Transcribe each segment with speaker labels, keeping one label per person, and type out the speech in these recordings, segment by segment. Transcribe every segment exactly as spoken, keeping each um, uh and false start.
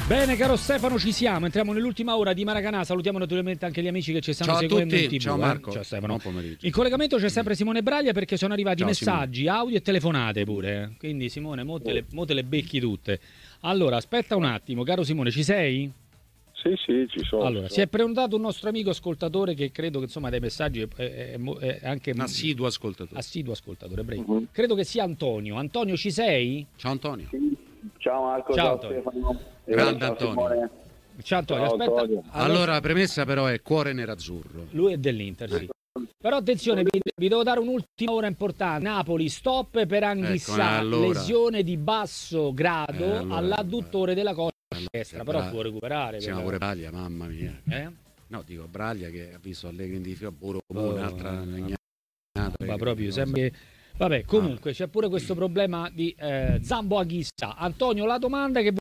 Speaker 1: Bene, caro Stefano, ci siamo. Entriamo nell'ultima ora di Maracanà. Salutiamo naturalmente anche gli amici che ci stanno
Speaker 2: Ciao
Speaker 1: seguendo
Speaker 2: a tutti.
Speaker 1: in tivù.
Speaker 2: Ciao Marco.
Speaker 1: Eh? Ciao Stefano.
Speaker 2: Buon pomeriggio.
Speaker 1: In collegamento c'è sempre Simone Braglia perché sono arrivati
Speaker 2: Ciao,
Speaker 1: messaggi,
Speaker 2: Simone.
Speaker 1: audio e telefonate pure. Quindi Simone, mo te, le, mo te le becchi tutte. Allora, aspetta un attimo, caro Simone, ci sei?
Speaker 3: Sì, sì, ci sono.
Speaker 1: Allora,
Speaker 3: ci
Speaker 1: si è prenotato un nostro amico ascoltatore che credo che insomma dai messaggi è, è, è anche
Speaker 2: Un assiduo ascoltatore.
Speaker 1: assiduo ascoltatore, bravo.
Speaker 3: Uh-huh.
Speaker 1: Credo che sia Antonio. Antonio, ci sei?
Speaker 2: Ciao Antonio.
Speaker 3: Sì. Ciao Marco,
Speaker 1: Ciao,
Speaker 3: ciao,
Speaker 1: Antonio.
Speaker 3: Stefano.
Speaker 2: Grande
Speaker 3: ciao,
Speaker 2: Antonio.
Speaker 3: Simone.
Speaker 1: Ciao Antonio,
Speaker 3: Ciao,
Speaker 1: aspetta.
Speaker 3: Antonio.
Speaker 2: Allora, la premessa però è cuore nerazzurro.
Speaker 1: Lui è dell'Inter, sì. Però attenzione, vi, vi devo dare un'ultima ora importante. Napoli, stop per Anghissà,
Speaker 2: Ecco, allora.
Speaker 1: lesione di basso grado
Speaker 2: Eh, allora,
Speaker 1: all'adduttore della coscia
Speaker 2: allora,
Speaker 1: destra,
Speaker 2: eh,
Speaker 1: però
Speaker 2: bra-
Speaker 1: può recuperare.
Speaker 2: Si chiama
Speaker 1: però.
Speaker 2: pure Braglia, mamma mia.
Speaker 1: Eh?
Speaker 2: No, dico Braglia che ha visto Allegri in difesa, Boro
Speaker 1: Oh,
Speaker 2: Comune, altra legnata.
Speaker 1: Ma proprio sembra. Vabbè, comunque c'è pure questo problema di eh, Zambo Anghissà. Antonio, la domanda che vuoi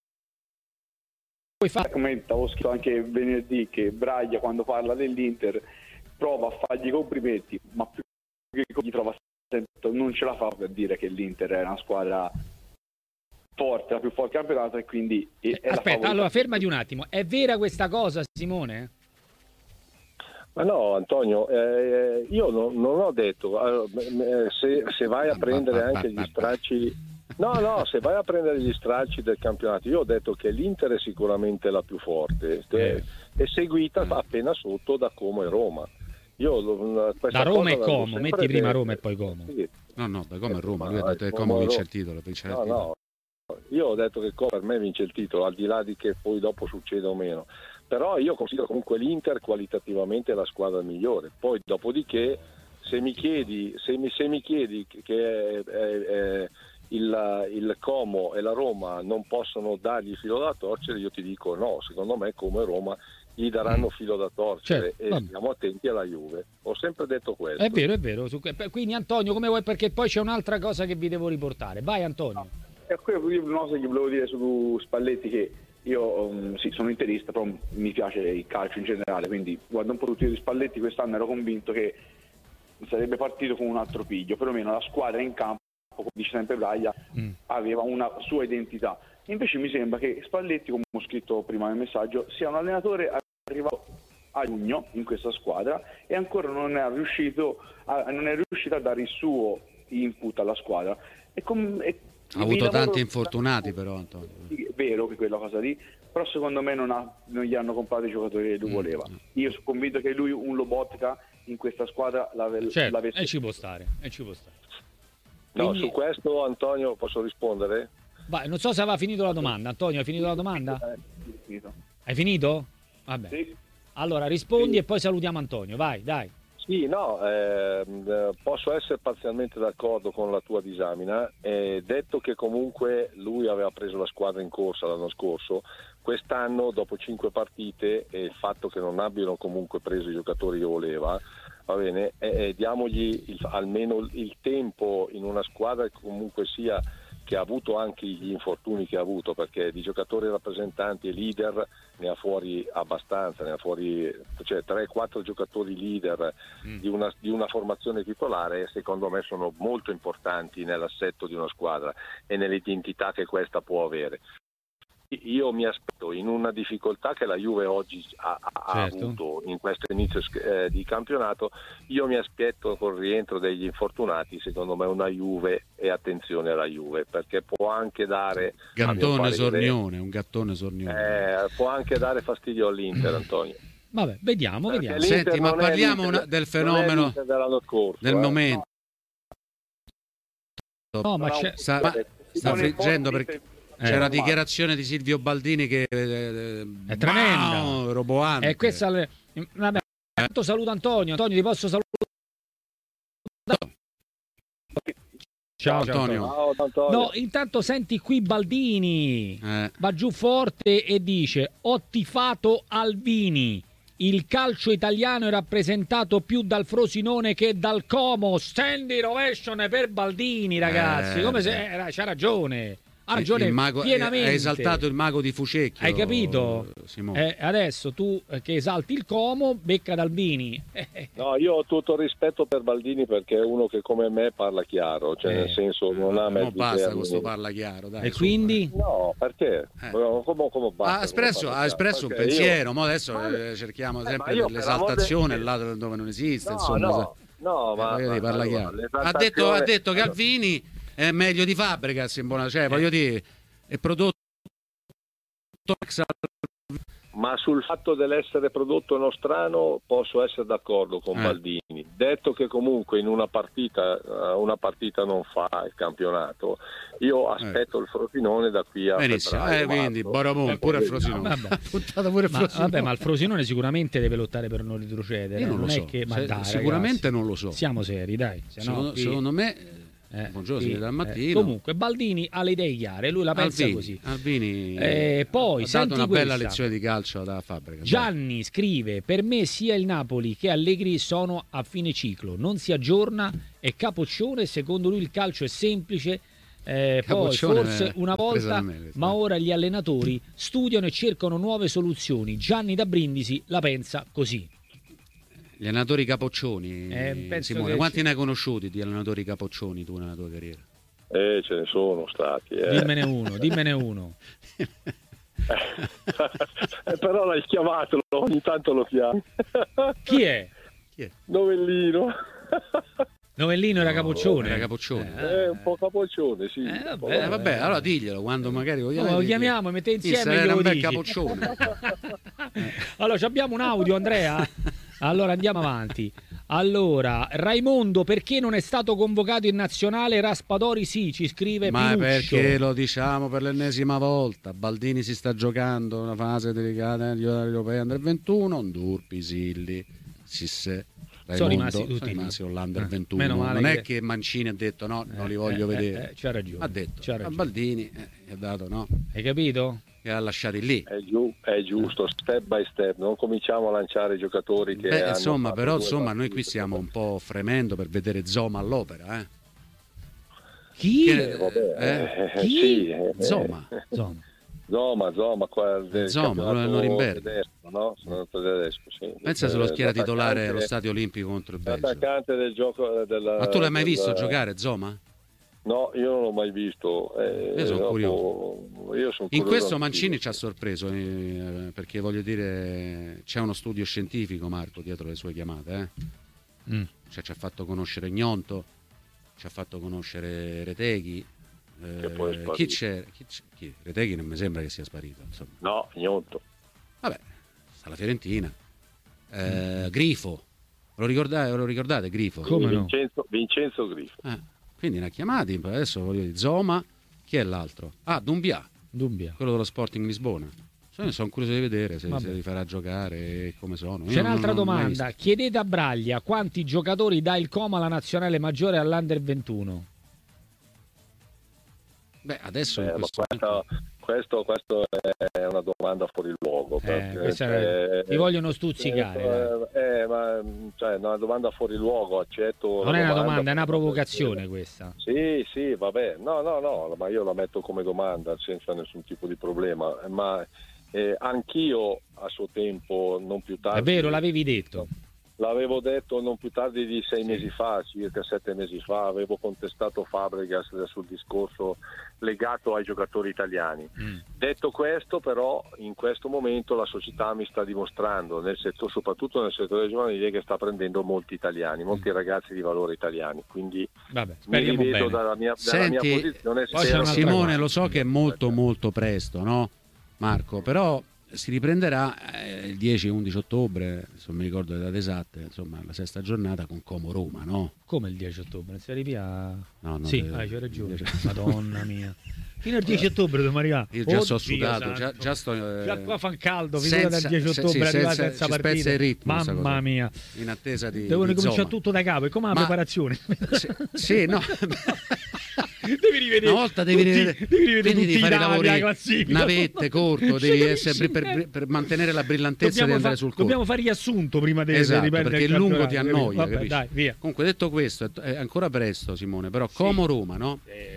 Speaker 1: fare?
Speaker 3: Come avevo scritto anche venerdì che Braglia quando parla dell'Inter prova a fargli complimenti, ma più che gli trova sempre, non ce la fa per dire che l'Inter è una squadra forte, la più forte del campionato e quindi è
Speaker 1: Eh,
Speaker 3: la
Speaker 1: aspetta,
Speaker 3: favorita.
Speaker 1: allora fermati un attimo. È vera questa cosa, Simone?
Speaker 4: Ma no, Antonio, eh, io non, non ho detto, eh, se, se vai a prendere anche gli stracci, no, no, se vai a prendere gli stracci del campionato, io ho detto che l'Inter è sicuramente la più forte, eh, è seguita appena sotto da Como e Roma. Io,
Speaker 1: da Roma e Como, metti prima detto. Roma e poi Como.
Speaker 4: Sì.
Speaker 2: No, no, da Como e Roma, lui ha
Speaker 4: Ma
Speaker 2: detto che Como vince il titolo. Vince
Speaker 4: no,
Speaker 2: il titolo.
Speaker 4: no, io ho detto che Como per me vince il titolo, al di là di che poi dopo succeda o meno. Però io considero comunque l'Inter qualitativamente la squadra migliore. Poi dopodiché se mi chiedi se mi, se mi chiedi che è, è, è il, il Como e la Roma non possono dargli filo da torcere, io ti dico no, secondo me Como e Roma gli daranno filo da torcere,
Speaker 1: certo,
Speaker 4: e
Speaker 1: vabbè.
Speaker 4: stiamo attenti alla Juve. Ho sempre detto questo.
Speaker 1: È vero, è vero. Quindi Antonio, come vuoi, perché poi c'è un'altra cosa che vi devo riportare. Vai Antonio.
Speaker 3: E quello io una cosa che volevo dire su Spalletti, che io um, sì, sono interista, però mi piace il calcio in generale, quindi guardo un po' tutti di Spalletti. Quest'anno ero convinto che sarebbe partito con un altro piglio, perlomeno la squadra in campo, come dice sempre Braglia, mm. aveva una sua identità. Invece mi sembra che Spalletti, come ho scritto prima nel messaggio, sia un allenatore arrivato a giugno in questa squadra e ancora non è riuscito a, non è riuscito a dare il suo input alla squadra. E com, e
Speaker 2: ha avuto tanti infortunati però, Antonio.
Speaker 3: È vero che quella cosa lì, però secondo me non, ha, non gli hanno comprato i giocatori che lui voleva. Io sono convinto che lui un Lobotka in questa squadra l'ave,
Speaker 1: certo,
Speaker 3: l'avesse.
Speaker 1: E ci può stare, e ci può stare.
Speaker 4: No,
Speaker 1: Quindi...
Speaker 4: su questo Antonio posso rispondere?
Speaker 1: Vai, non so se aveva finito la domanda. Antonio, hai finito la domanda?
Speaker 3: Sì, finito.
Speaker 1: Hai finito? Vabbè. Sì. Allora rispondi sì. E poi salutiamo Antonio, vai, dai.
Speaker 4: Sì, no, eh, posso essere parzialmente d'accordo con la tua disamina, eh, detto che comunque lui aveva preso la squadra in corsa l'anno scorso, quest'anno dopo cinque partite e il fatto che non abbiano comunque preso i giocatori che voleva, va bene, eh, diamogli il, almeno il tempo in una squadra che comunque sia, che ha avuto anche gli infortuni che ha avuto, perché di giocatori rappresentanti e leader ne ha fuori abbastanza, ne ha fuori cioè tre quattro giocatori leader mm. di, una, di una formazione titolare, secondo me sono molto importanti nell'assetto di una squadra e nell'identità che questa può avere. Io mi aspetto, in una difficoltà che la Juve oggi ha, ha certo. avuto in questo inizio eh, di campionato, io mi aspetto col rientro degli infortunati, secondo me una Juve, e attenzione alla Juve, perché può anche dare
Speaker 2: gattone sornione, un gattone sornione.
Speaker 4: Eh, può anche dare fastidio all'Inter, Antonio.
Speaker 1: Vabbè, vediamo,
Speaker 4: perché
Speaker 1: vediamo.
Speaker 2: Senti, ma parliamo una, del fenomeno
Speaker 4: scorso,
Speaker 2: del
Speaker 4: eh.
Speaker 2: momento.
Speaker 1: No, no ma c'è...
Speaker 2: sta, ma sta friggendo perché c'è una dichiarazione di Silvio Baldini che eh,
Speaker 1: è tremenda,
Speaker 2: wow, roboante.
Speaker 1: E questa le... vabbè, eh. saluto Antonio. Antonio, ti posso salutare?
Speaker 2: Ciao, ciao Antonio.
Speaker 4: Ciao, Antonio.
Speaker 1: No, intanto senti qui Baldini
Speaker 2: eh.
Speaker 1: va giù forte e dice: ho tifato Alvini. Il calcio italiano è rappresentato più dal Frosinone che dal Como. Standing ovation per Baldini, ragazzi.
Speaker 2: Eh,
Speaker 1: Come se eh, c'ha ragione. Ha ragione
Speaker 2: il mago,
Speaker 1: pienamente.
Speaker 2: Hai esaltato il mago di Fucecchio.
Speaker 1: Hai capito?
Speaker 2: Simone.
Speaker 1: Eh, adesso tu eh, che esalti il Como, becca Albini.
Speaker 4: No, io ho tutto il rispetto per Baldini perché è uno che come me parla chiaro, cioè
Speaker 1: Eh.
Speaker 4: nel senso non ha
Speaker 2: No,
Speaker 4: mezzi
Speaker 2: basta
Speaker 4: termini.
Speaker 2: questo parla chiaro, dai,
Speaker 1: E
Speaker 2: su,
Speaker 1: quindi?
Speaker 4: No, perché?
Speaker 2: Eh.
Speaker 4: Come, come basta,
Speaker 2: Ha espresso,
Speaker 4: come
Speaker 2: ha espresso un
Speaker 4: Perché io-
Speaker 2: pensiero, mo adesso eh, cerchiamo
Speaker 4: Eh,
Speaker 2: sempre
Speaker 4: ma io per
Speaker 2: l'esaltazione
Speaker 4: amor
Speaker 2: là dove non esiste,
Speaker 4: No,
Speaker 2: insomma.
Speaker 4: no, no,
Speaker 2: Eh,
Speaker 4: ma,
Speaker 2: voglio dire,
Speaker 4: ma-
Speaker 2: parla
Speaker 4: allora,
Speaker 2: chiaro. Ha
Speaker 4: l'esaltazione-
Speaker 2: detto, ha detto che
Speaker 4: allora,
Speaker 2: Alvini è meglio di Fabregas, in buona, cioè,
Speaker 1: Eh.
Speaker 2: voglio dire, è prodotto
Speaker 4: ma sul fatto dell'essere prodotto nostrano posso essere d'accordo con
Speaker 2: Eh.
Speaker 4: Baldini. Detto che comunque in una partita eh, una partita non fa il campionato, io aspetto il Frosinone da qui a
Speaker 2: benissimo,
Speaker 4: febbraio,
Speaker 2: eh, quindi
Speaker 4: marzo.
Speaker 2: Boramon pure il Frosinone.
Speaker 1: Vabbè.
Speaker 2: Puntata pure il
Speaker 1: Ma,
Speaker 2: Frosinone.
Speaker 1: vabbè, ma il Frosinone sicuramente deve lottare per non retrocedere.
Speaker 2: Io non lo
Speaker 1: è
Speaker 2: so.
Speaker 1: che, ma
Speaker 2: Se-
Speaker 1: dai,
Speaker 2: sicuramente
Speaker 1: ragazzi,
Speaker 2: non lo so.
Speaker 1: Siamo seri, dai. Se no
Speaker 2: Secondo,
Speaker 1: qui-
Speaker 2: secondo me,
Speaker 1: eh,
Speaker 2: buongiorno,
Speaker 1: qui-
Speaker 2: si vede dal
Speaker 1: eh,
Speaker 2: mattino.
Speaker 1: comunque, Baldini ha le idee chiare, lui la pensa
Speaker 2: Albini,
Speaker 1: così.
Speaker 2: Albini
Speaker 1: Eh, poi,
Speaker 2: ha
Speaker 1: senti
Speaker 2: dato una bella
Speaker 1: questa.
Speaker 2: lezione di calcio da Fabregas.
Speaker 1: Gianni scrive: per me sia il Napoli che Allegri sono a fine ciclo, non si aggiorna, è capoccione, secondo lui il calcio è semplice, eh, poi
Speaker 2: Capoccione
Speaker 1: forse
Speaker 2: è
Speaker 1: una
Speaker 2: presa
Speaker 1: volta,
Speaker 2: da me questa.
Speaker 1: ma ora gli allenatori studiano e cercano nuove soluzioni. Gianni da Brindisi la pensa così.
Speaker 2: Gli allenatori capoccioni,
Speaker 1: Eh, penso
Speaker 2: Simone,
Speaker 1: che
Speaker 2: quanti
Speaker 1: ci-
Speaker 2: ne hai conosciuti di allenatori capoccioni tu nella tua carriera?
Speaker 4: Eh, ce ne sono stati. Eh.
Speaker 1: Dimmene uno, dimmene uno.
Speaker 4: Eh, però l'hai chiamato, ogni tanto lo chiami.
Speaker 1: Chi è?
Speaker 2: Chi è?
Speaker 4: Novellino.
Speaker 1: Novellino era capoccione.
Speaker 2: Era capoccione.
Speaker 1: Eh,
Speaker 4: È un po' capoccione, sì.
Speaker 1: Eh,
Speaker 4: un po'
Speaker 1: vabbè,
Speaker 2: Eh, vabbè, allora diglielo quando magari lo
Speaker 1: No,
Speaker 2: chiami.
Speaker 1: lo chiamiamo, mette insieme e
Speaker 2: era
Speaker 1: glielo
Speaker 2: un bel
Speaker 1: dici.
Speaker 2: capoccione.
Speaker 1: Allora, ci abbiamo un audio, Andrea? Allora, andiamo avanti. Allora, Raimondo, perché non è stato convocato in nazionale? Raspadori sì, ci scrive
Speaker 2: Ma
Speaker 1: Pinuccio.
Speaker 2: perché lo diciamo per l'ennesima volta? Baldini si sta giocando una fase delicata negli europei under ventuno, Ndurpi, Silli, Sisse,
Speaker 1: Sono
Speaker 2: Raimondo,
Speaker 1: rimasti tutti
Speaker 2: sono
Speaker 1: lì.
Speaker 2: rimasti con l'under
Speaker 1: Eh,
Speaker 2: ventuno.
Speaker 1: meno male
Speaker 2: Non
Speaker 1: che-
Speaker 2: è che Mancini ha detto no, non li
Speaker 1: Eh,
Speaker 2: voglio
Speaker 1: eh,
Speaker 2: vedere.
Speaker 1: eh, c'ha ragione.
Speaker 2: Ha detto
Speaker 1: c'ha
Speaker 2: a
Speaker 1: ragione.
Speaker 2: Baldini eh, gli ha dato no,
Speaker 1: Hai capito?
Speaker 2: che ha lasciati lì.
Speaker 4: È, giu- è giusto, step by step, non cominciamo a lanciare i giocatori che
Speaker 2: Beh,
Speaker 4: hanno
Speaker 2: insomma,
Speaker 4: fatto
Speaker 2: però
Speaker 4: due
Speaker 2: insomma, noi
Speaker 4: partite.
Speaker 2: qui stiamo un po' fremendo per vedere Zoma all'opera, eh.
Speaker 1: Chi?
Speaker 2: Che-
Speaker 4: Eh, vabbè,
Speaker 2: eh?
Speaker 4: eh,
Speaker 1: Chi?
Speaker 4: sì, eh,
Speaker 2: Zoma.
Speaker 1: Insomma.
Speaker 4: Zoma, Zoma, qua del
Speaker 2: Zoma,
Speaker 4: campionato
Speaker 2: Norimberga.
Speaker 4: tedesco, no? Sono tedesco, sì.
Speaker 2: Pensa se lo
Speaker 4: Eh,
Speaker 2: schiera titolare allo
Speaker 4: l'attaccante-
Speaker 2: Stadio Olimpico contro il Belgio.
Speaker 4: L'attaccante del gioco della,
Speaker 2: Ma tu l'hai mai
Speaker 4: del-
Speaker 2: visto giocare Zoma?
Speaker 4: No, io non l'ho mai visto. eh,
Speaker 2: Io sono
Speaker 4: dopo-
Speaker 2: curioso.
Speaker 4: io sono
Speaker 2: In
Speaker 4: curioso
Speaker 2: questo
Speaker 4: anch'io.
Speaker 2: Mancini ci ha sorpreso, eh, perché voglio dire, c'è uno studio scientifico, Marco, dietro le sue chiamate. Eh?
Speaker 1: Mm.
Speaker 2: Cioè, ci ha fatto conoscere Gnonto, ci ha fatto conoscere Reteghi. eh,
Speaker 4: Che poi è sparito.
Speaker 2: chi c'è? Chi c'è? Chi? Reteghi non mi sembra che sia sparito. Insomma.
Speaker 4: No, Gnonto.
Speaker 2: Vabbè, sta alla Fiorentina. Eh,
Speaker 1: Mm.
Speaker 2: Grifo, lo ricordate, lo ricordate Grifo?
Speaker 1: Come no?
Speaker 4: Vincenzo, Vincenzo Grifo.
Speaker 2: Eh, quindi ne ha chiamati, adesso voglio dire, Zoma, chi è l'altro? Ah, Dumbia,
Speaker 1: Dubbia.
Speaker 2: quello dello Sporting Lisbona. Sono, sono curioso di vedere se,
Speaker 1: Vabbè.
Speaker 2: se li farà giocare e come sono. Io
Speaker 1: C'è
Speaker 2: non-
Speaker 1: un'altra
Speaker 2: non l'ho mai
Speaker 1: domanda.
Speaker 2: visto.
Speaker 1: Chiedete a Braglia quanti giocatori dà il Como alla nazionale maggiore all'Under ventuno.
Speaker 2: Beh, adesso
Speaker 4: Eh,
Speaker 2: in
Speaker 4: ma
Speaker 2: questo
Speaker 4: questo, questo, questo è una domanda fuori luogo.
Speaker 1: Eh,
Speaker 4: perché,
Speaker 1: questa
Speaker 4: cioè,
Speaker 1: è- ti vogliono stuzzicare.
Speaker 4: eh, eh, ma cioè, è una domanda fuori luogo, accetto.
Speaker 1: Non
Speaker 4: la
Speaker 1: è una domanda, è una
Speaker 4: perché-
Speaker 1: provocazione questa.
Speaker 4: Sì, sì, vabbè, no, no, no, ma io la metto come domanda senza nessun tipo di problema, ma eh, anch'io a suo tempo, non più tardi...
Speaker 1: È vero, l'avevi detto.
Speaker 4: L'avevo detto non più tardi di sei
Speaker 1: Sì.
Speaker 4: mesi fa, circa sette mesi fa, avevo contestato Fabregas sul discorso legato ai giocatori italiani.
Speaker 1: Mm.
Speaker 4: Detto questo, però, in questo momento la società mi sta dimostrando, nel settore, soprattutto nel settore giovanile, che sta prendendo molti italiani, molti ragazzi di valore italiani. Quindi
Speaker 1: Vabbè,
Speaker 4: mi
Speaker 1: speriamo
Speaker 4: rivedo
Speaker 1: bene.
Speaker 4: dalla mia, dalla mia
Speaker 2: Senti,
Speaker 4: posizione.
Speaker 1: poi c'è
Speaker 4: spero
Speaker 1: un'altra
Speaker 4: che-
Speaker 2: Simone,
Speaker 1: cosa.
Speaker 2: lo so che è molto molto presto, no? Marco, però si riprenderà eh, il dieci undici ottobre, se non mi ricordo le date esatte, insomma la sesta giornata con Como Roma, no?
Speaker 1: Come il dieci ottobre? Non si arriva?
Speaker 2: No, no,
Speaker 1: Sì,
Speaker 2: de-
Speaker 1: ah, c'hai ragione.
Speaker 2: de-
Speaker 1: Madonna mia. Fino al dieci ottobre dobbiamo arrivare.
Speaker 2: Io già sto
Speaker 1: Oddio
Speaker 2: sudato,
Speaker 1: santo.
Speaker 2: già, già sto eh,
Speaker 1: Già qua fa caldo,
Speaker 2: senza-
Speaker 1: figurati dal dieci
Speaker 2: se-
Speaker 1: ottobre
Speaker 2: sì,
Speaker 1: arrivare
Speaker 2: senza-
Speaker 1: senza
Speaker 2: ci
Speaker 1: partita.
Speaker 2: spezza il ritmo, questa
Speaker 1: Mamma
Speaker 2: cosa.
Speaker 1: mia.
Speaker 2: in attesa di,
Speaker 1: Devo
Speaker 2: di
Speaker 1: ricominciare
Speaker 2: Zoma.
Speaker 1: tutto da capo. E com'è la
Speaker 2: Ma-
Speaker 1: preparazione?
Speaker 2: Sì, sì, no.
Speaker 1: devi rivedere
Speaker 2: Una volta devi
Speaker 1: tutti-
Speaker 2: rivedere,
Speaker 1: devi rivedere
Speaker 2: quindi
Speaker 1: tutti
Speaker 2: devi
Speaker 1: i
Speaker 2: fare i
Speaker 1: dati,
Speaker 2: lavori,
Speaker 1: la classifica.
Speaker 2: navette, corto, devi
Speaker 1: Sì,
Speaker 2: essere
Speaker 1: sì.
Speaker 2: per, per- per mantenere la brillantezza
Speaker 1: Dobbiamo,
Speaker 2: di andare
Speaker 1: fa-
Speaker 2: sul corto.
Speaker 1: dobbiamo fare riassunto prima di,
Speaker 2: Esatto,
Speaker 1: di riprendere
Speaker 2: perché
Speaker 1: il
Speaker 2: il lungo ti
Speaker 1: campionato,
Speaker 2: annoia,
Speaker 1: Vabbè,
Speaker 2: capisci?
Speaker 1: dai, via.
Speaker 2: Comunque detto questo, è- è ancora presto, Simone, però Como Roma, no?
Speaker 1: Eh, vabbè,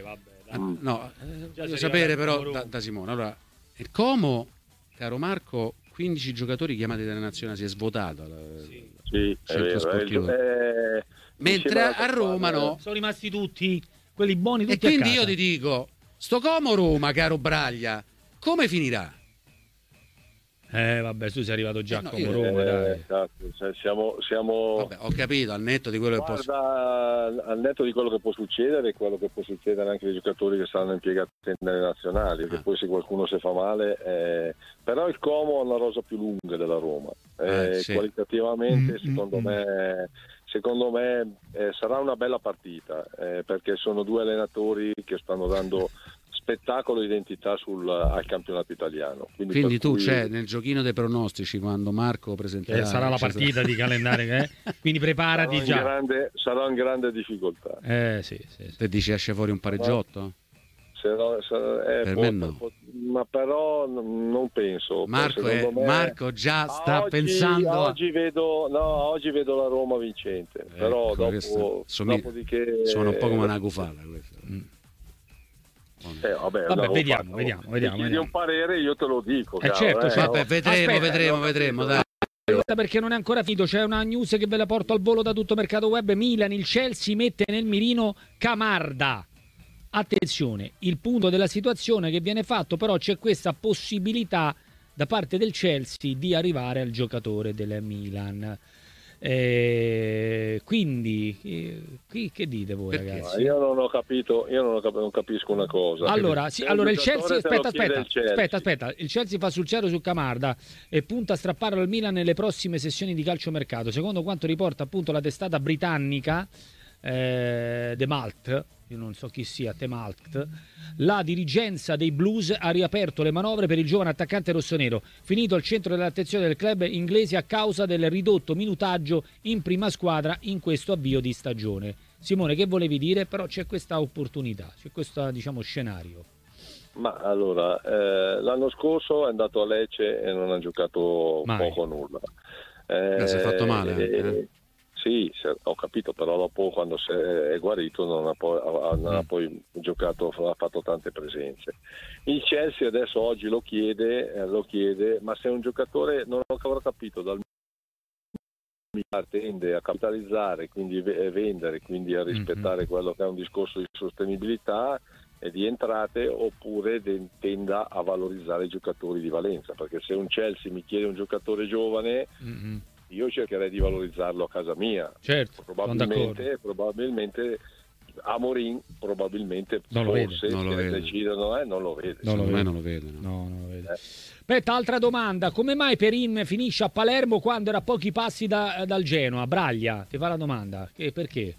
Speaker 2: Ah, no, eh,
Speaker 1: Già
Speaker 2: voglio
Speaker 1: si
Speaker 2: sapere
Speaker 1: arriva
Speaker 2: però
Speaker 1: da-
Speaker 2: da, da Simone. Allora, il Como, caro Marco, quindici giocatori chiamati dalla nazionale, si è svuotato il
Speaker 4: Sì, è
Speaker 2: centro
Speaker 4: vero,
Speaker 2: sportivo.
Speaker 4: è il- è-
Speaker 2: Mentre
Speaker 4: insieme alla
Speaker 2: a Roma
Speaker 4: squadra-
Speaker 2: no.
Speaker 1: Sono rimasti tutti, quelli buoni tutti
Speaker 2: E quindi
Speaker 1: a casa.
Speaker 2: io ti dico, sto Como Roma, caro Braglia, come finirà?
Speaker 1: Eh vabbè, tu sei arrivato già
Speaker 2: Eh, no,
Speaker 1: come
Speaker 2: io-
Speaker 1: Roma,
Speaker 4: Eh,
Speaker 1: dai.
Speaker 4: cazzo, cioè, siamo, siamo
Speaker 2: Vabbè, ho capito, al netto di quello che posso...
Speaker 4: guarda, al netto di quello che può succedere, quello che può succedere anche ai giocatori che saranno impiegati nelle nazionali, che
Speaker 2: Ah.
Speaker 4: poi se qualcuno si fa male, eh, però il Como ha una rosa più lunga della Roma. Eh,
Speaker 2: Eh, sì.
Speaker 4: Qualitativamente,
Speaker 1: Mm,
Speaker 4: secondo
Speaker 1: mm,
Speaker 4: me, secondo me eh, sarà una bella partita, eh, perché sono due allenatori che stanno dando spettacolo e identità sul, al campionato italiano. Quindi,
Speaker 2: Quindi
Speaker 4: per
Speaker 2: tu
Speaker 4: cui-
Speaker 2: c'è nel giochino dei pronostici quando Marco presenterà...
Speaker 1: Che sarà la
Speaker 2: cioè,
Speaker 1: partita di calendario, eh? Quindi
Speaker 4: sarò
Speaker 1: preparati
Speaker 4: in,
Speaker 1: già.
Speaker 4: grande, sarò in grande difficoltà.
Speaker 1: Eh sì, sì, sì.
Speaker 2: Te dici esce fuori un pareggiotto?
Speaker 4: Se no- se- eh,
Speaker 2: Per
Speaker 4: può-
Speaker 2: me no.
Speaker 4: può- ma però n- non penso.
Speaker 2: Marco,
Speaker 4: Secondo
Speaker 2: è-
Speaker 4: me-
Speaker 2: Marco già
Speaker 4: a
Speaker 2: sta
Speaker 4: oggi-
Speaker 2: pensando a...
Speaker 4: Oggi vedo, no, oggi vedo la Roma vincente, però
Speaker 2: Ecco, questo
Speaker 4: dopo,
Speaker 2: somiglia-
Speaker 4: dopodiché...
Speaker 2: Suona un po' come una gufala questa.
Speaker 4: Eh, vabbè,
Speaker 1: Vabbè,
Speaker 4: l'avevo
Speaker 1: vediamo,
Speaker 4: fatto.
Speaker 1: vediamo,
Speaker 4: Se
Speaker 1: vediamo,
Speaker 4: chiedi
Speaker 1: vediamo.
Speaker 4: un parere io te lo dico.
Speaker 1: Eh,
Speaker 4: cavolo,
Speaker 1: certo,
Speaker 4: eh.
Speaker 1: certo.
Speaker 2: Vabbè, vedremo,
Speaker 1: Aspetta,
Speaker 2: vedremo,
Speaker 4: ho
Speaker 2: vedremo,
Speaker 4: capito.
Speaker 2: dai.
Speaker 1: Aspetta, perché non è ancora finito, c'è una news che ve la porto al volo da tutto mercato web. Milan, il Chelsea mette nel mirino Camarda. Attenzione, il punto della situazione che viene fatto, però c'è questa possibilità da parte del Chelsea di arrivare al giocatore del Milan. Eh, quindi, eh, qui che dite voi,
Speaker 2: Perché?
Speaker 4: Ma
Speaker 1: ragazzi?
Speaker 4: io non ho capito, io non, ho cap- non capisco una cosa.
Speaker 1: Allora, sì,
Speaker 4: Se un
Speaker 1: allora il
Speaker 4: giocatore
Speaker 1: Chelsea,
Speaker 4: te lo
Speaker 1: aspetta,
Speaker 4: chiede
Speaker 1: aspetta,
Speaker 4: il Chelsea.
Speaker 1: aspetta, aspetta, il Chelsea fa sul serio su Camarda e punta a strapparlo al Milan nelle prossime sessioni di calciomercato. Secondo quanto riporta appunto la testata britannica eh, The Malt, io non so chi sia, The Malt, la dirigenza dei Blues ha riaperto le manovre per il giovane attaccante rossonero, finito al centro dell'attenzione del club inglese a causa del ridotto minutaggio in prima squadra in questo avvio di stagione. Simone, che volevi dire? Però c'è questa opportunità, c'è questo, diciamo, scenario.
Speaker 4: Ma allora, eh, l'anno scorso è andato a Lecce e non ha giocato
Speaker 1: Mai.
Speaker 4: poco o nulla. Eh,
Speaker 2: Eh, si è fatto male,
Speaker 4: eh,
Speaker 2: eh.
Speaker 4: Sì, se- ho capito, però dopo quando si è guarito non ha poi, ha- non ha poi giocato, ha fatto tante presenze. Il Chelsea adesso oggi lo chiede, eh, lo chiede, ma se un giocatore non ho ancora capito dal Milan tende a capitalizzare, quindi ve- vendere, quindi a rispettare quello che è un discorso di sostenibilità e di entrate, oppure de- tenda a valorizzare i giocatori di valenza, perché se un Chelsea mi chiede un giocatore giovane
Speaker 1: Mm-hmm.
Speaker 4: io cercherei di valorizzarlo a casa mia.
Speaker 1: Certo, sono d'accordo.
Speaker 4: Probabilmente, probabilmente Amorim probabilmente
Speaker 1: Non lo
Speaker 4: forse
Speaker 2: vede, non lo
Speaker 4: se
Speaker 2: vede.
Speaker 4: decidono eh, non lo vede.
Speaker 1: Non lo
Speaker 2: Secondo me
Speaker 1: vede.
Speaker 2: non lo vedono.
Speaker 1: No, non lo vede.
Speaker 4: Eh.
Speaker 1: Aspetta, altra domanda. Come mai Perin finisce a Palermo quando era a pochi passi da- dal Genoa? Braglia, ti fa la domanda. Che, perché?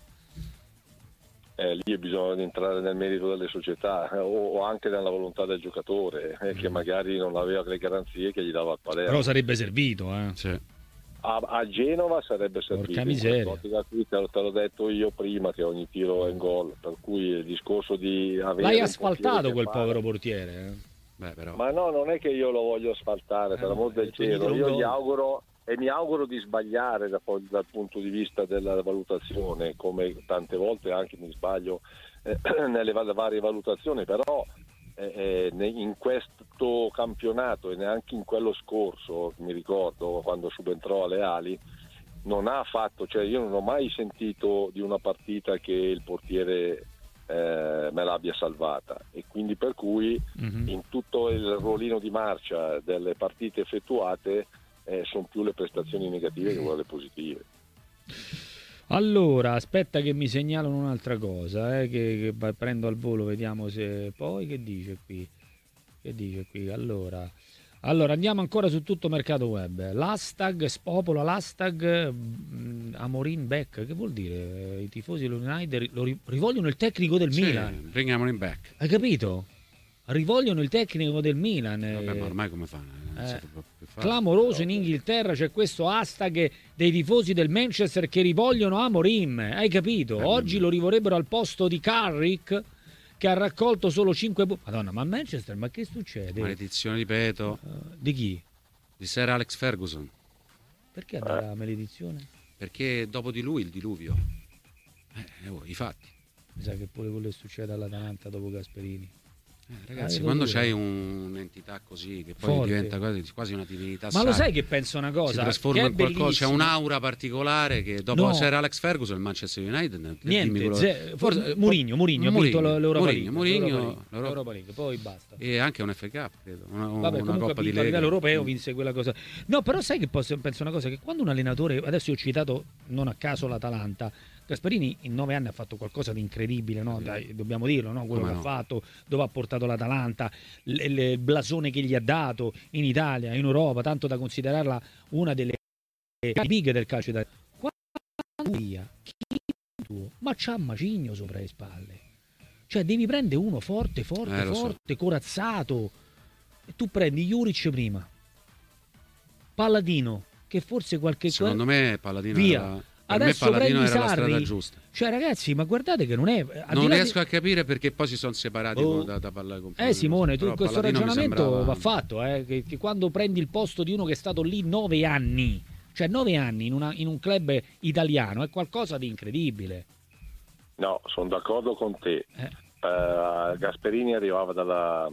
Speaker 4: Eh, lì bisogna entrare nel merito delle società eh, o, o anche nella volontà del giocatore eh, che magari non aveva le garanzie che gli dava il Palermo.
Speaker 1: Però sarebbe servito, eh.
Speaker 2: Sì.
Speaker 4: A, a Genova sarebbe servito.
Speaker 1: Porca
Speaker 4: in
Speaker 1: miseria.
Speaker 4: quest'ottica qui, te, lo- te l'ho detto io prima che ogni tiro è in gol, per cui il discorso di avere
Speaker 1: L'hai
Speaker 4: un
Speaker 1: asfaltato
Speaker 4: portiere che
Speaker 1: quel
Speaker 4: fa-
Speaker 1: povero portiere. eh.
Speaker 2: Beh, però...
Speaker 4: Ma no, non è che io lo voglio asfaltare, per
Speaker 1: Eh,
Speaker 4: l'amor
Speaker 1: no,
Speaker 4: del
Speaker 1: hai detto
Speaker 4: cielo.
Speaker 1: di
Speaker 4: Io
Speaker 1: non
Speaker 4: gli
Speaker 1: gol.
Speaker 4: auguro e mi auguro di sbagliare da- dal punto di vista della valutazione, come tante volte anche mi sbaglio eh, nelle va- varie valutazioni, però eh, eh, ne- in questo campionato e neanche in quello scorso, mi ricordo quando subentrò alle ali, non ha fatto, cioè io non ho mai sentito di una partita che il portiere eh, me l'abbia salvata, e quindi per cui
Speaker 1: Mhm.
Speaker 4: in tutto il ruolino di marcia delle partite effettuate eh, sono più le prestazioni negative che quelle positive.
Speaker 1: Allora, aspetta che mi segnalano un'altra cosa, eh, che, che va- prendo al volo, vediamo se... Poi che dice qui? Che dice qui? Allora... Allora, andiamo ancora su tutto mercato web. L'hashtag spopola l'hashtag mm, Amorim back. Che vuol dire? Eh, I tifosi dell'United lo ri- rivogliono il tecnico del
Speaker 2: Sì,
Speaker 1: Milan.
Speaker 2: bringiamolo in back.
Speaker 1: Hai capito? Rivogliono il tecnico del Milan. eh.
Speaker 2: Vabbè, ma ormai come fanno? Eh, non
Speaker 1: Eh,
Speaker 2: si può più fare.
Speaker 1: Clamoroso in Inghilterra, c'è questo hashtag dei tifosi del Manchester che rivogliono Amorim. Hai capito?
Speaker 2: Eh,
Speaker 1: Oggi
Speaker 2: mm.
Speaker 1: lo rivorrebbero al posto di Carrick, che ha raccolto solo cinque punti. Madonna, ma a Manchester, ma che succede?
Speaker 2: Maledizione di Peto,
Speaker 1: Eh, di chi?
Speaker 2: di Sir Alex Ferguson.
Speaker 1: Perché ha la maledizione?
Speaker 2: Perché dopo di lui il diluvio. Eh, eh, oh, i fatti.
Speaker 1: Mi sa che pure quello che succede all'Atalanta dopo Gasperini.
Speaker 2: Eh, ragazzi,
Speaker 1: Ah,
Speaker 2: quando
Speaker 1: dire.
Speaker 2: c'hai un- un'entità così che poi
Speaker 1: Forte.
Speaker 2: diventa quasi, quasi una divinità
Speaker 1: Ma lo
Speaker 2: sacra,
Speaker 1: sai che penso una
Speaker 2: si
Speaker 1: cosa?
Speaker 2: trasforma
Speaker 1: Che è
Speaker 2: in qualcosa, c'è
Speaker 1: bellissimo.
Speaker 2: un'aura particolare che dopo
Speaker 1: No.
Speaker 2: c'era Alex Ferguson, il Manchester United, dimmi
Speaker 1: Niente,
Speaker 2: quello-
Speaker 1: ze-
Speaker 2: forse-
Speaker 1: Mourinho, Mourinho ha vinto
Speaker 2: Mourinho,
Speaker 1: l'Europa
Speaker 2: Mourinho,
Speaker 1: League,
Speaker 2: Mourinho,
Speaker 1: l'Europa League,
Speaker 2: l'Europa-
Speaker 1: l'Europa League, poi basta.
Speaker 2: e anche un F A Cup, credo, una,
Speaker 1: Vabbè,
Speaker 2: una
Speaker 1: comunque
Speaker 2: Coppa
Speaker 1: ha
Speaker 2: di
Speaker 1: vinto a
Speaker 2: Lega.
Speaker 1: livello europeo, vinse quella cosa. No, però sai che posso, penso una cosa, che quando un allenatore, adesso io ho citato non a caso l'Atalanta, Gasperini in nove anni ha fatto qualcosa di incredibile, no? Dai, dobbiamo dirlo, no? Quello
Speaker 2: Come
Speaker 1: che
Speaker 2: no?
Speaker 1: ha fatto, dove ha portato l'Atalanta, l- l- il blasone che gli ha dato in Italia, in Europa, tanto da considerarla una delle big del calcio italiano. Quando via, chi tuo? Ma c'ha Macigno sopra le spalle. Cioè devi prendere uno forte, forte,
Speaker 2: Eh, lo so.
Speaker 1: forte, corazzato. E tu prendi Juric prima, Palladino, che forse qualche
Speaker 2: Secondo me Palladino
Speaker 1: Via.
Speaker 2: era, per
Speaker 1: Adesso
Speaker 2: me Palladino
Speaker 1: prendi
Speaker 2: era la strada
Speaker 1: Sarri.
Speaker 2: giusta.
Speaker 1: Cioè ragazzi, ma guardate che non è al
Speaker 2: Non
Speaker 1: di là
Speaker 2: riesco
Speaker 1: di-
Speaker 2: a capire perché poi si sono separati
Speaker 1: Oh.
Speaker 2: da, da parlare con
Speaker 1: Eh Simone, tu
Speaker 2: Però
Speaker 1: questo
Speaker 2: Palladino mi
Speaker 1: ragionamento
Speaker 2: sembrava-
Speaker 1: va fatto, eh, che, che quando prendi il posto di uno che è stato lì nove anni, cioè nove anni in, una- in un club italiano, è qualcosa di incredibile.
Speaker 4: No, sono d'accordo con te.
Speaker 1: Eh.
Speaker 4: Eh, Gasperini arrivava dalla,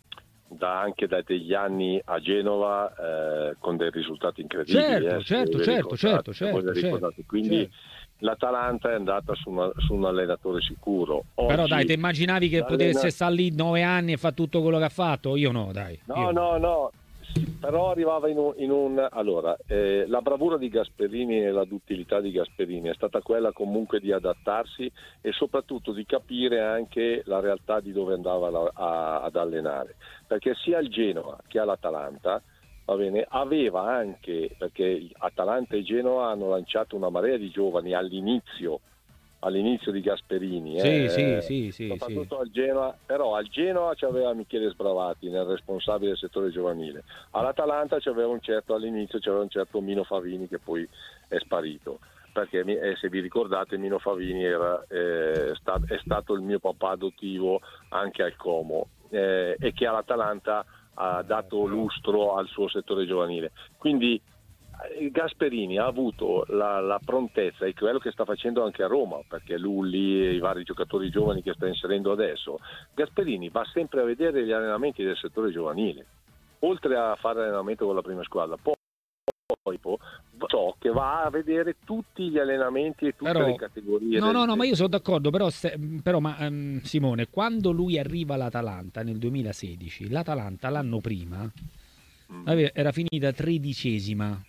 Speaker 4: da anche da degli anni a Genova eh, con dei risultati incredibili.
Speaker 1: Certo,
Speaker 4: eh, se
Speaker 1: certo,
Speaker 4: voi
Speaker 1: certo,
Speaker 4: ricordate,
Speaker 1: certo,
Speaker 4: se voi
Speaker 1: certo,
Speaker 4: le ricordate.
Speaker 1: certo,
Speaker 4: Quindi
Speaker 1: certo.
Speaker 4: l'Atalanta è andata su, una- su un allenatore sicuro.
Speaker 1: Però
Speaker 4: Oggi
Speaker 1: dai, ti immaginavi che
Speaker 4: l'allena-
Speaker 1: potesse stare lì nove anni e fa tutto quello che ha fatto? Io no, dai.
Speaker 4: No,
Speaker 1: Io
Speaker 4: no, no, sì, però arrivava in un... in un- allora, eh, la bravura di Gasperini e la duttilità di Gasperini è stata quella comunque di adattarsi e soprattutto di capire anche la realtà di dove andava la- a- ad allenare, perché sia il Genoa che l'Atalanta, va bene, aveva anche, perché Atalanta e Genoa hanno lanciato una marea di giovani all'inizio all'inizio di Gasperini,
Speaker 1: Sì,
Speaker 4: eh,
Speaker 1: sì, sì, sì,
Speaker 4: soprattutto al Genoa, però al Genoa c'aveva Michele Sbravati nel responsabile del settore giovanile, all'Atalanta c'aveva un certo, all'inizio c'aveva un certo Mino Favini che poi è sparito, perché mi- eh, se vi ricordate Mino Favini era, eh, sta- è stato il mio papà adottivo anche al Como eh, e che all'Atalanta ha dato lustro al suo settore giovanile, quindi eh, Gasperini ha avuto la, la prontezza e quello che sta facendo anche a Roma, perché Lulli e i vari giocatori giovani che sta inserendo adesso. Gasperini va sempre a vedere gli allenamenti del settore giovanile, oltre a fare allenamento con la prima squadra, poi, poi poi so che va a vedere tutti gli allenamenti e tutte
Speaker 1: Però-
Speaker 4: le categorie.
Speaker 1: No,
Speaker 4: del-
Speaker 1: no, no, ma io sono d'accordo, però, se- però ma, ehm, Simone, quando lui arriva all'Atalanta nel duemilasedici, l'Atalanta l'anno prima
Speaker 4: Mm.
Speaker 1: ave- era finita tredicesima.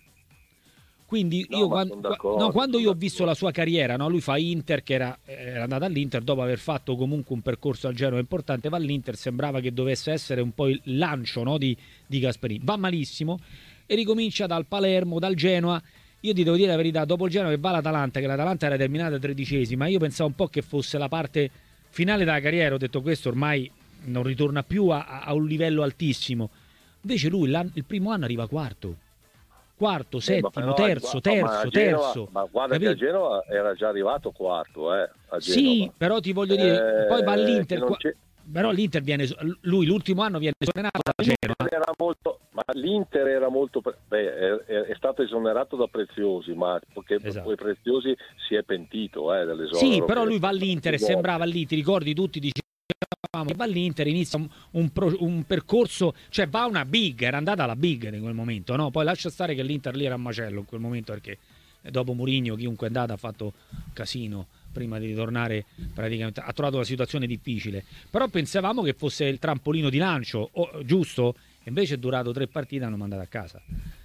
Speaker 1: Quindi
Speaker 4: No,
Speaker 1: io
Speaker 4: ma
Speaker 1: quando,
Speaker 4: sono d'accordo,
Speaker 1: no, quando io ho
Speaker 4: sono
Speaker 1: visto la sua carriera, no, lui fa Inter, che era, era andata all'Inter dopo aver fatto comunque un percorso al Genoa importante, va all'Inter, sembrava che dovesse essere un po' il lancio, no, di, di Gasperini. Va malissimo e ricomincia dal Palermo, dal Genoa. Io ti devo dire la verità, dopo il Genoa che va all'Atalanta, che l'Atalanta era terminata tredicesima, io pensavo un po' che fosse la parte finale della carriera, ho detto questo ormai non ritorna più a, a un livello altissimo. Invece lui l'an- il primo anno arriva quarto. Quarto,
Speaker 4: Eh, ma
Speaker 1: settimo,
Speaker 4: però-
Speaker 1: terzo,
Speaker 4: ma-
Speaker 1: terzo,
Speaker 4: ma a Genova-
Speaker 1: terzo.
Speaker 4: Ma guarda
Speaker 1: Capito?
Speaker 4: che a Genova era già arrivato quarto, eh, a Genova.
Speaker 1: Sì, però ti voglio dire,
Speaker 4: Eh,
Speaker 1: poi va
Speaker 4: che
Speaker 1: all'Inter,
Speaker 4: non
Speaker 1: qua-
Speaker 4: c'è-
Speaker 1: però l'Inter viene, lui l'ultimo anno viene esonerato da Genoa.
Speaker 4: L'Inter era molto, ma l'Inter era molto, pre- beh, è, è- è stato esonerato da Preziosi, ma perché
Speaker 1: Esatto.
Speaker 4: poi Preziosi si è pentito eh, dell'esonero.
Speaker 1: Sì, però
Speaker 4: che-
Speaker 1: lui va all'Inter e sembrava lì, ti ricordi tutti, dicevamo che va all'Inter, inizia un, un pro- un percorso, cioè va una big, era andata alla big in quel momento, no? Poi lascia stare che l'Inter lì era a macello in quel momento, perché dopo Mourinho chiunque è andato ha fatto casino prima di ritornare, praticamente ha trovato una situazione difficile, però pensavamo che fosse il trampolino di lancio, oh, giusto? E invece è durato tre partite e hanno mandato a casa.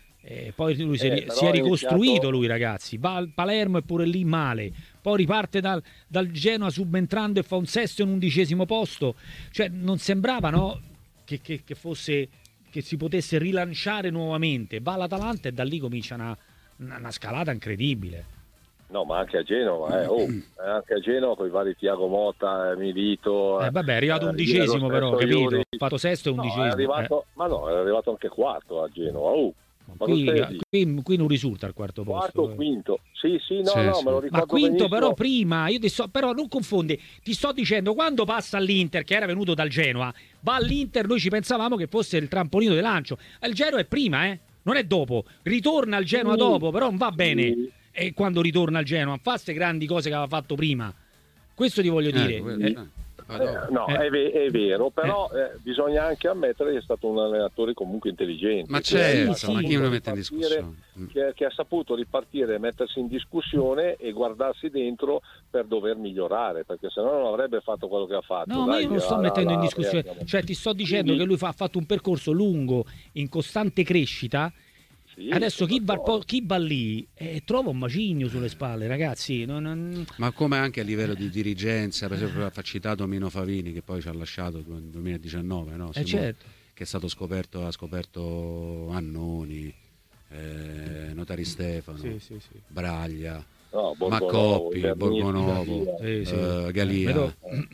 Speaker 1: E poi lui si, è
Speaker 4: Eh,
Speaker 1: ri-
Speaker 4: però
Speaker 1: si è
Speaker 4: ha
Speaker 1: ricostruito
Speaker 4: iniziato-
Speaker 1: lui, ragazzi, va al Palermo e pure lì male, poi riparte dal, dal Genoa subentrando e fa un sesto e un undicesimo posto, cioè non sembrava, no, che, che- che fosse, che si potesse rilanciare nuovamente. Va all'Atalanta e da lì comincia una, una- una scalata incredibile.
Speaker 4: No, ma anche a Genova, eh, oh, eh, anche a Genova con i vari Tiago Motta, eh, Milito.
Speaker 1: Eh, vabbè, è arrivato
Speaker 4: eh,
Speaker 1: undicesimo
Speaker 4: lo
Speaker 1: però,
Speaker 4: stesso
Speaker 1: capito?
Speaker 4: Iuri.
Speaker 1: Ha fatto sesto e
Speaker 4: No,
Speaker 1: undicesimo.
Speaker 4: è arrivato, ma no, è arrivato anche quarto a Genova. Oh,
Speaker 1: eh.
Speaker 4: ma
Speaker 1: Qui,
Speaker 4: lo stai
Speaker 1: qui- qui non risulta al quarto
Speaker 4: quarto
Speaker 1: posto.
Speaker 4: o quinto? Sì, sì, no,
Speaker 2: Sì,
Speaker 4: no,
Speaker 2: sì.
Speaker 4: me lo ricordo
Speaker 1: Ma quinto
Speaker 4: benissimo.
Speaker 1: però prima, io ti so, però non confonde, ti sto dicendo quando passa all'Inter, che era venuto dal Genoa, va all'Inter, noi ci pensavamo che fosse il trampolino di lancio. Il Genoa è prima, eh? Non è dopo. Ritorna al Genoa
Speaker 4: Sì.
Speaker 1: dopo, però non va bene.
Speaker 4: Sì.
Speaker 1: E quando ritorna al Genoa, fa queste grandi cose che aveva fatto prima. Questo ti voglio dire.
Speaker 2: Eh,
Speaker 1: Eh,
Speaker 4: Eh, no,
Speaker 1: Eh.
Speaker 4: è, ve- è vero, però eh, bisogna anche ammettere che è stato un allenatore comunque intelligente.
Speaker 2: Ma
Speaker 4: che
Speaker 2: certo,
Speaker 4: ha
Speaker 1: sì,
Speaker 2: ma
Speaker 4: saputo
Speaker 2: chi me lo mette in
Speaker 4: ripartire-
Speaker 2: discussione? Mm.
Speaker 4: Che, che ha saputo ripartire, mettersi in discussione e guardarsi dentro per dover migliorare, perché sennò non avrebbe fatto quello che ha fatto.
Speaker 1: No, ma
Speaker 4: Dai,
Speaker 1: io non
Speaker 4: che
Speaker 1: sto
Speaker 4: la-
Speaker 1: mettendo in
Speaker 4: la-
Speaker 1: discussione,
Speaker 4: abbiamo-
Speaker 1: cioè ti sto dicendo
Speaker 4: Quindi-
Speaker 1: che lui fa- ha fatto un percorso lungo, in costante crescita.
Speaker 4: Sì,
Speaker 1: Adesso chi va,
Speaker 4: d'accordo.
Speaker 1: chi va lì eh, trova un macigno sulle spalle, ragazzi. Non, non-
Speaker 2: Ma come anche a livello di dirigenza, per esempio ha citato Mino Favini che poi ci ha lasciato nel duemiladiciannove, no?
Speaker 1: Eh,
Speaker 2: Simone,
Speaker 1: certo.
Speaker 2: che è stato scoperto, ha scoperto Annoni, eh, Notari Stefano,
Speaker 1: Sì, sì, sì.
Speaker 2: Braglia,
Speaker 4: No, Borgonovo,
Speaker 2: Maccoppi,
Speaker 4: Vernizi,
Speaker 2: Borgonovo,
Speaker 4: Galia.
Speaker 1: Sì, sì.
Speaker 2: eh, Galia,
Speaker 1: Vedo-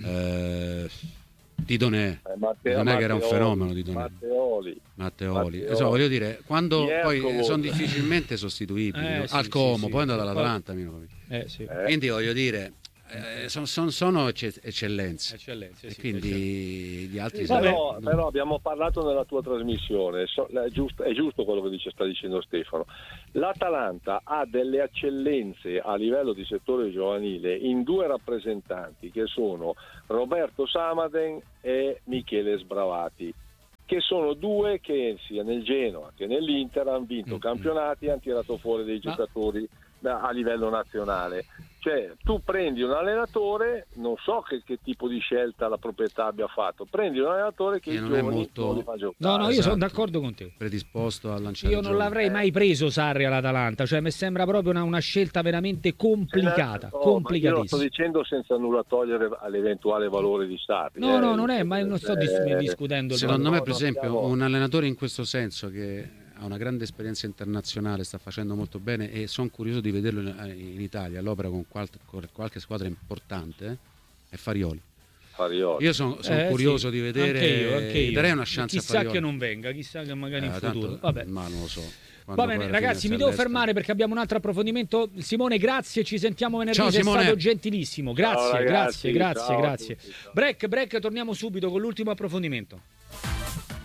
Speaker 2: eh, Tidonè,
Speaker 4: Eh, Matteo-
Speaker 2: non è che era un
Speaker 4: Matteoli,
Speaker 2: fenomeno di Donè.
Speaker 4: Matteoli.
Speaker 2: Matteoli.
Speaker 4: Matteoli.
Speaker 2: Insomma, voglio dire, quando poi
Speaker 4: Jerkovic.
Speaker 2: sono difficilmente sostituibili,
Speaker 1: Eh,
Speaker 2: no?
Speaker 1: sì,
Speaker 2: al
Speaker 1: sì,
Speaker 2: Como,
Speaker 1: sì.
Speaker 2: poi è andato all'Atalanta, Mino Favini.
Speaker 1: Eh, sì.
Speaker 4: Eh,
Speaker 2: Quindi voglio dire, eh, son- son- sono ecce- eccellenze.
Speaker 1: Eccellenze,
Speaker 2: E
Speaker 1: sì,
Speaker 2: quindi gli altri
Speaker 4: Sì,
Speaker 1: Vabbè.
Speaker 4: però, però abbiamo parlato nella tua trasmissione, so- è, giusto, è giusto quello che dice, sta dicendo Stefano. L'Atalanta ha delle eccellenze a livello di settore giovanile in due rappresentanti che sono Roberto Samaden e Michele Sbravati, che sono due che sia nel Genoa che nell'Inter hanno vinto
Speaker 2: Mm.
Speaker 4: campionati e hanno tirato fuori dei
Speaker 1: Ma-
Speaker 4: giocatori da- a livello nazionale. Cioè, tu prendi un allenatore, non so che, che tipo di scelta la proprietà abbia fatto, prendi un allenatore che
Speaker 2: Che
Speaker 4: i
Speaker 2: non è
Speaker 4: giovani
Speaker 2: molto-
Speaker 4: non li fa giocare.
Speaker 1: No, no, io
Speaker 2: esatto.
Speaker 1: sono d'accordo con te.
Speaker 2: predisposto a lanciare
Speaker 1: Io non
Speaker 2: giochi.
Speaker 1: l'avrei mai preso Sarri all'Atalanta, cioè mi sembra proprio una, una scelta veramente complicata,
Speaker 4: Oh, ma io lo sto
Speaker 1: complicatissima.
Speaker 4: dicendo senza nulla togliere all'eventuale valore di Sarri.
Speaker 1: No,
Speaker 4: eh.
Speaker 1: no, non è, ma non sto dis-
Speaker 4: Eh,
Speaker 1: discutendo il
Speaker 2: Secondo
Speaker 1: valore.
Speaker 2: me, per
Speaker 4: no,
Speaker 2: esempio,
Speaker 4: siamo-
Speaker 2: un allenatore in questo senso che ha una grande esperienza internazionale, sta facendo molto bene e sono curioso di vederlo in, in Italia all'opera con qualche, con qualche squadra importante, eh, è Farioli.
Speaker 4: Farioli.
Speaker 2: Io sono
Speaker 1: Eh,
Speaker 2: curioso
Speaker 1: sì,
Speaker 2: di vedere,
Speaker 1: anche io, anche io.
Speaker 2: darei una chance
Speaker 1: Chissà
Speaker 2: a Farioli.
Speaker 1: che non venga, chissà che magari in
Speaker 2: Eh,
Speaker 1: futuro.
Speaker 2: tanto-
Speaker 1: Vabbè.
Speaker 2: ma non lo so.
Speaker 1: Va
Speaker 2: Quando
Speaker 1: bene,
Speaker 2: poi alla fine
Speaker 1: ragazzi,
Speaker 2: sei
Speaker 1: mi devo
Speaker 2: all'estero-
Speaker 1: fermare perché abbiamo un altro approfondimento. Simone, grazie, ci sentiamo venerdì.
Speaker 2: Ciao,
Speaker 1: Sei
Speaker 2: Simone.
Speaker 1: stato gentilissimo. Grazie,
Speaker 4: Ciao, ragazzi,
Speaker 1: grazie, grazie,
Speaker 4: ciao a
Speaker 1: grazie.
Speaker 4: tutti, ciao.
Speaker 1: Break, break, torniamo subito con l'ultimo approfondimento.